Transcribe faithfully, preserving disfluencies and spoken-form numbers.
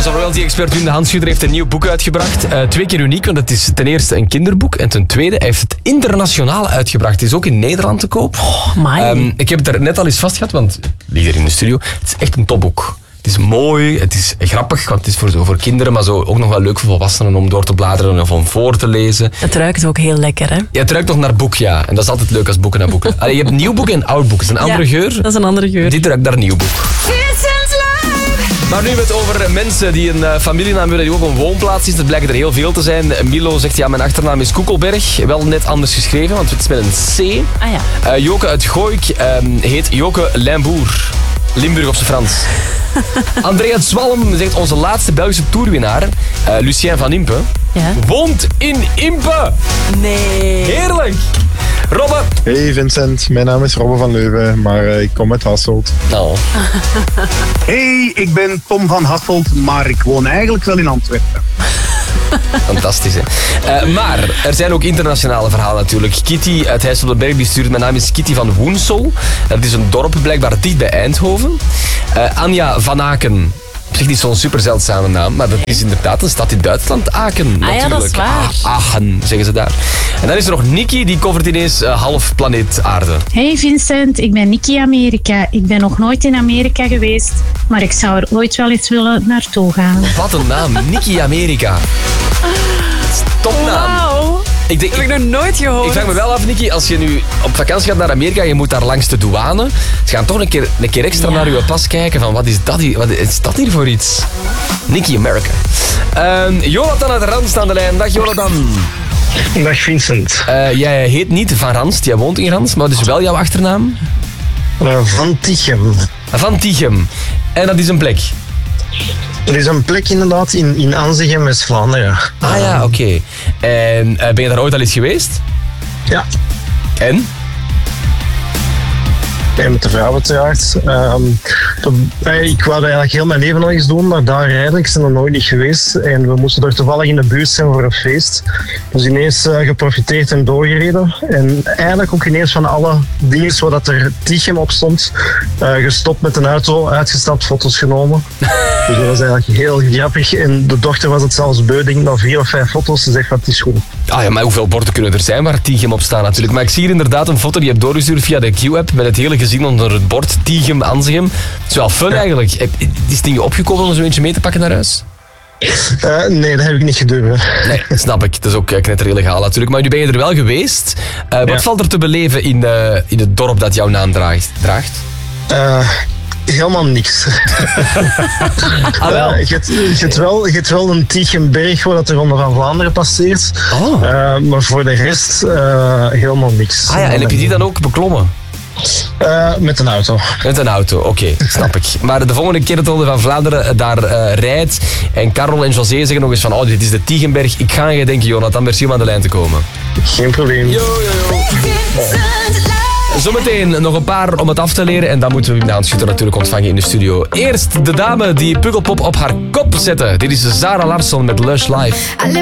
Onze royalty-expert Wim de Handschudder heeft een nieuw boek uitgebracht. Uh, twee keer uniek, want het is ten eerste een kinderboek. En ten tweede, hij heeft het internationaal uitgebracht. Het is ook in Nederland te koop. Oh, um, ik heb het er net al eens vast gehad, want het ligt er in de studio. Het is echt een topboek. Het is mooi, het is grappig, want het is voor, zo, voor kinderen, maar zo ook nog wel leuk voor volwassenen om door te bladeren of om voor te lezen. Het ruikt ook heel lekker, hè? Ja, het ruikt nog naar boek, ja. En dat is altijd leuk als boeken naar boeken. Allee, je hebt een nieuw boek en een oud boek. Dat is een andere ja, geur. dat is een andere geur. Dit ruikt naar een nieuw boek. Maar nu hebben we het over mensen die een uh, familienaam willen die ook een woonplaats is. Er blijken er heel veel te zijn. Milo zegt, ja, mijn achternaam is Koekelberg. Wel net anders geschreven, want het is met een C. Ah ja. Uh, Joke uit Gooik um, heet Joke Limbour. Limburg op zijn Frans. Andrea Zwalm zegt, onze laatste Belgische toerwinnaar, uh, Lucien van Impe, ja? woont in Impe. Nee. Heerlijk. Robbe. Hey Vincent, mijn naam is Robbe van Leuven, maar uh, ik kom uit Hasselt. Oh. Hey, ik ben Tom van Hasselt, maar ik woon eigenlijk wel in Antwerpen. Fantastisch, hè? Uh, maar er zijn ook internationale verhalen natuurlijk. Kitty uit Heijs op de Berg die stuurt, mijn naam is Kitty van Woensel. Dat is een dorp blijkbaar dicht bij Eindhoven. Uh, Anja van Aken. Op zich niet zo'n super zeldzame naam, maar dat is inderdaad een stad in Duitsland. Aken, ah, natuurlijk. Ja, dat is waar. Ah, Aachen, zeggen ze daar. En dan is er nog Nikki, die covert ineens uh, half planeet aarde. Hey Vincent, ik ben Nikki Amerika. Ik ben nog nooit in Amerika geweest, maar ik zou er ooit wel eens willen naartoe gaan. Wat een naam, Nikki Amerika. Topnaam. Wauw. Ik denk, dat heb ik nog nooit gehoord. Ik vraag me wel af, Nikki, als je nu op vakantie gaat naar Amerika, je moet daar langs de douane. Ze gaan toch een keer, een keer extra ja. naar je pas kijken van wat is dat hier, wat is dat hier voor iets? Nikki America. Uh, Jonathan uit Randst aan de lijn. Dag Jonathan. Dag Vincent. Uh, jij heet niet Van Ranst, jij woont in Ranst, maar dus wel jouw achternaam? Uh, van Tichem. Van Tichem. En dat is een plek? Er is een plek inderdaad in, in Anzegem, West-Vlaanderen. Ah ja, oké. Okay. En uh, ben je daar ooit al eens geweest? Ja. En? Ja, met de vrouw uiteraard. Um, ik wou dat eigenlijk heel mijn leven nog eens doen, maar daar rijden. Ik ben er nooit niet geweest. En we moesten er toevallig in de buurt zijn voor een feest. Dus ineens uh, geprofiteerd en doorgereden. En eigenlijk ook ineens van alle dingen waar dat er Tichem op stond, uh, gestopt met een auto, uitgestapt, foto's genomen. Dus dat was eigenlijk heel grappig. En de dochter was het zelfs beu, denk ik, na vier of vijf foto's. Ze zegt van, het is goed. Ah ja, maar hoeveel borden kunnen er zijn waar Tichem op staan natuurlijk. Maar ik zie hier inderdaad een foto die je hebt doorgestuurd via de Q-app met het hele gezin onder het bord Tichem, Anzegem. Het is wel fun ja. eigenlijk. Is het ding opgekomen om zo eentje mee te pakken naar huis? Uh, nee, dat heb ik niet gedurven. Nee, snap ik. Dat is ook uh, knetter illegaal natuurlijk. Maar nu ben je er wel geweest. Uh, wat ja. valt er te beleven in, uh, in het dorp dat jouw naam draagt? draagt? Uh, helemaal niks. ah, wel. Uh, je, hebt, je, hebt wel, je hebt wel een Tichemberg waar dat de Ronde van Vlaanderen passeert. Oh. Uh, maar voor de rest uh, helemaal niks. Ah ja, en heb je die dan ook beklommen? Uh, met een auto. Met een auto, oké, okay, snap ik. Maar de volgende keer dat de Ronde van Vlaanderen daar uh, rijdt en Carol en José zeggen nog eens van oh, dit is de Tichenberg, ik ga aan je denken, Jonathan, merci om aan de lijn te komen. Geen probleem. Yo, yo, yo. Zometeen nog een paar om het af te leren en dan moeten we Wim de Handschudder natuurlijk ontvangen in de studio. Eerst de dame die Pukkelpop op haar kop zette. Dit is Zara Larsson met Lush Life.